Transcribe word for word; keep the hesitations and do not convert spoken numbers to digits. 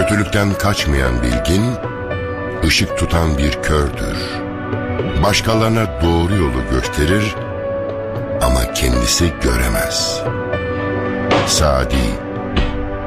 Kötülükten kaçmayan bilgin, ışık tutan bir kördür. Başkalarına doğru yolu gösterir ama kendisi göremez. Sadi